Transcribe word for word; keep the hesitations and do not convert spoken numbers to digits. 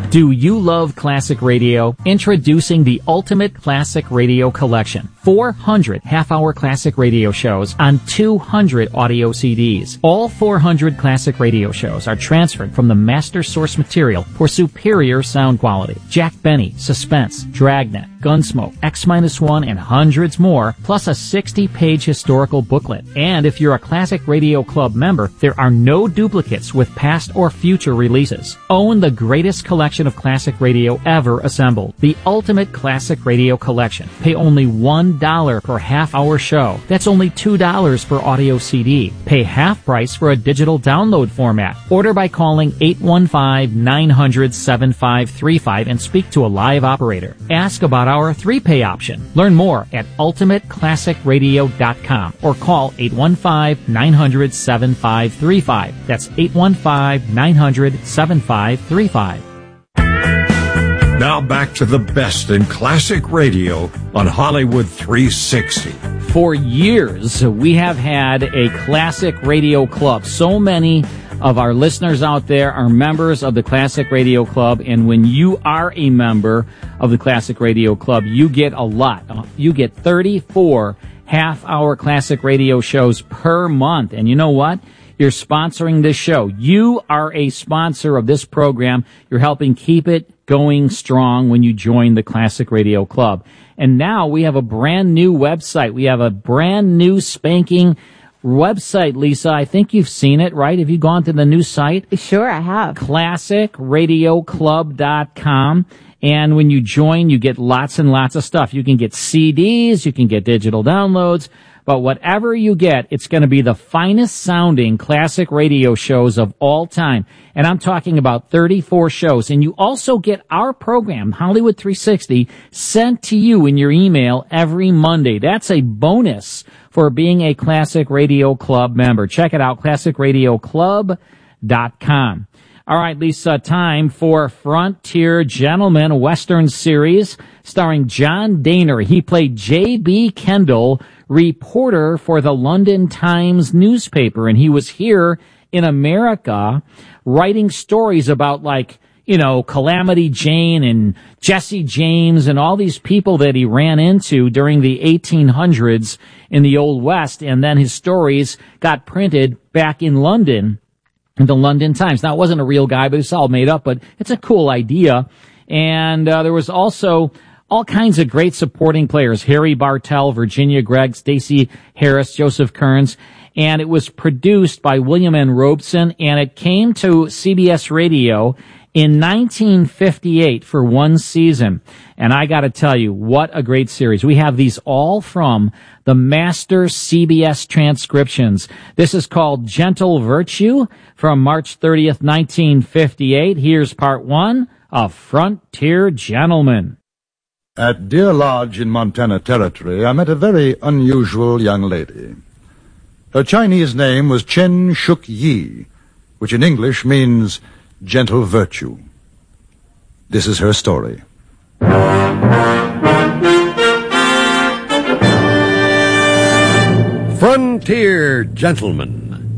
Do you love classic radio? Introducing the Ultimate Classic Radio Collection. four hundred half-hour classic radio shows on two hundred audio C Ds. All four hundred classic radio shows are transferred from the master source material for superior sound quality. Jack Benny, Suspense, Dragnet, Gunsmoke, X one, and hundreds more, plus a sixty-page historical booklet. And if you're a Classic Radio Club member, there are no duplicates with past or future releases. Own the greatest collection of classic radio ever assembled. The Ultimate Classic Radio Collection. Pay only one dollar per half-hour show. That's only two dollars per audio C D. Pay half price for a digital download format. Order by calling eight one five, nine hundred, seven five three five and speak to a live operator. Ask about our three-pay option. Learn more at ultimate classic radio dot com or call eight one five, nine hundred, seven five three five. That's eight one five, nine hundred, seven five three five. Now back to the best in classic radio on Hollywood three sixty. For years, we have had a classic radio club. So many of our listeners out there are members of the Classic Radio Club, and when you are a member of the Classic Radio Club, you get a lot. You get thirty-four half-hour classic radio shows per month. And you know what? You're sponsoring this show. You are a sponsor of this program. You're helping keep it going strong when you join the Classic Radio Club. And now we have a brand new website. We have a brand new spanking website, Lisa. I think you've seen it, right? Have you gone to the new site? Sure, I have. classic radio club dot com. And when you join, you get lots and lots of stuff. You can get C Ds, you can get digital downloads, but whatever you get, it's going to be the finest sounding classic radio shows of all time. And I'm talking about thirty-four shows. And you also get our program, Hollywood three sixty, sent to you in your email every Monday. That's a bonus for being a Classic Radio Club member. Check it out, classic radio club dot com. All right, Lisa, time for Frontier Gentlemen, a Western series starring John Dehner. He played J B. Kendall, reporter for the London Times newspaper, and he was here in America writing stories about, like, you know, Calamity Jane and Jesse James and all these people that he ran into during the eighteen hundreds in the Old West, and then his stories got printed back in London in the London Times. Now, it wasn't a real guy, but it's all made up, but it's a cool idea. And uh, there was also all kinds of great supporting players: Harry Bartell, Virginia Gregg, Stacey Harris, Joseph Kearns. And it was produced by William N. Robeson, and it came to C B S Radio in nineteen fifty-eight for one season. And I got to tell you, what a great series. We have these all from the master C B S transcriptions. This is called Gentle Virtue from March thirtieth, nineteen fifty-eight. Here's part one of Frontier Gentlemen. At Deer Lodge in Montana Territory, I met a very unusual young lady. Her Chinese name was Chen Shuk Yi, which in English means gentle virtue. This is her story. Frontier Gentlemen,